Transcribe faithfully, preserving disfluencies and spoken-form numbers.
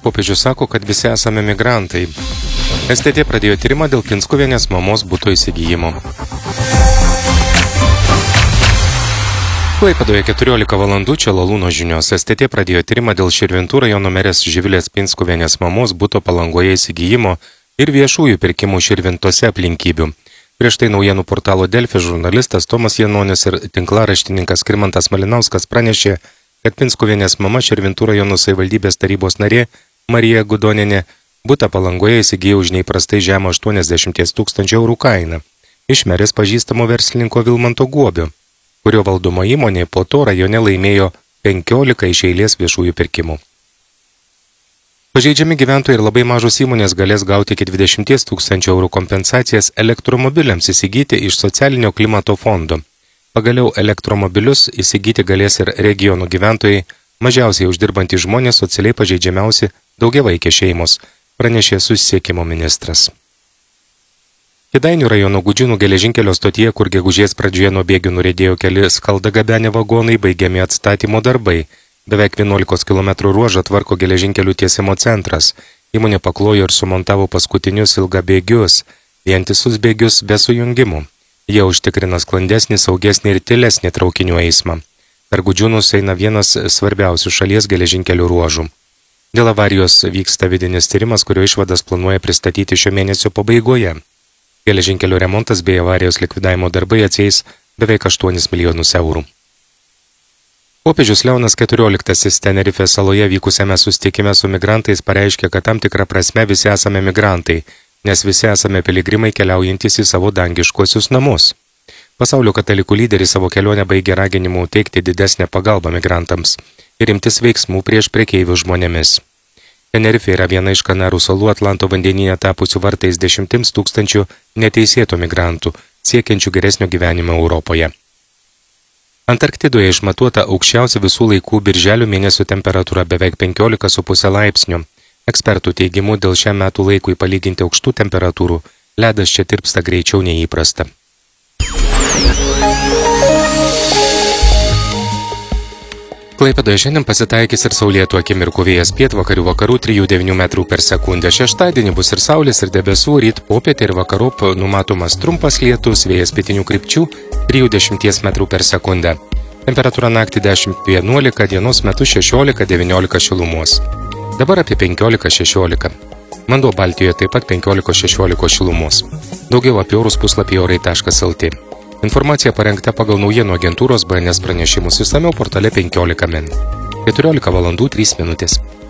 popiežius sako, kad visi esame migrantai. S T T pradėjo tyrimą dėl Pinskuvienės mamos buto įsigijimo. Klaipėdoje keturiolika valandų čia Lalūno žinios. S T T pradėjo tyrimą dėl Širvintų rajono merės Živilės Pinskuvienės mamos buto Palangoje įsigijimo ir viešųjų pirkimų Širvintose aplinkybių. Prieš tai naujienų portalo Delfi žurnalistas Tomas Janonis ir tinklaraštininkas Skirmantas Malinauskas pranešė, kad Pinskuvienės mama Širvintų rajono savivaldybės tarybos narė Marija Gudonienė butą Palangoje įsigijo už neįprastai žemą aštuoniasdešimt tūkstančių eurų kainą iš merės pažįstamo verslininko Vilmanto Guobio, kurio valdoma įmonė po to rajone laimėjo penkiolika iš eilės viešųjų pirkimų. Pažeidžiami gyventojai ir labai mažos įmonės galės gauti iki dvidešimt tūkstančių eurų kompensacijas elektromobiliams įsigyti iš socialinio klimato fondo. Pagaliau elektromobilius įsigyti galės ir regionų gyventojai, mažiausiai uždirbantys žmonės, socialiai pažeidžiamiausi daugiavaikės šeimos, pranešė susisiekimo ministras. Kėdainių rajono Gudžiūnų geležinkelio stotyje, kur gegužės pradžioje nuo bėgių nuriedėjo keli skaldagabenė vagonai, baigiami atstatymo darbai. Beveik vienuolikos kilometrų ruožą tvarko geležinkelių tiesimo centras. Įmonė paklojo ir sumontavo paskutinius ilgabėgius, vientisus bėgius be sujungimų. Jie užtikrina sklandesnį, saugesnį ir tylesnį traukinių eismą. Per Gudžiūnus eina vienas svarbiausių šalies geležinkelių ruožų. Dėl avarijos vyksta vidinis tyrimas, kurio išvadas planuoja pristatyti šio mėnesio pabaigoje. Geležinkelio remontas bei avarijos likvidavimo darbai atsieis beveik aštuonis milijonus eurų. Popiežius Leonas keturioliktasis Tenerifės saloje vykusiame susitikime su migrantais pareiškė, kad tam tikrą prasme visi esame migrantai, nes visi esame piligrimai keliaujantys į savo dangiškuosius namus. Pasaulio katalikų lyderis savo kelionę baigė raginimu teikti didesnę pagalbą migrantams ir imtis veiksmų prieš prekeivius žmonėmis. Tenerifė yra viena iš Kanarų salų Atlanto vandenyne tapusių vartais dešimtims tūkstančių neteisėtų migrantų, siekiančių geresnio gyvenimo Europoje. Antarktidoje išmatuota aukščiausia visų laikų birželio mėnesio temperatūra beveik penkiolika su puse laipsnių. Ekspertų teigimu dėl šiam metų laikui palyginti aukštų temperatūrų, ledas čia tirpsta greičiau nei įprasta. Klaipėdoje šiandien pasitaikys ir saulėtų akimirkų, vėjas pietvakarių vakarų trijų devynių metrų per sekundę. Šeštadienį bus ir saulės ir debesų, ryt popietę ir vakarop numatomas trumpas lietus, vėjas pietinių krypčių trijų dešimties metrų per sekundę. Temperatūra naktį dešimt vienuolika, dienos metu šešiolika devyniolika šilumos. Dabar apie penkiolika šešiolika. Vanduo Baltijoje taip pat penkiolika šešiolika šilumos. Daugiau apie orus puslapyje orai taškas lt. Informacija parengta pagal naujienų agentūros B N S pranešimus, išsamiau portale penkiolika min. keturiolika valandų trys minutės.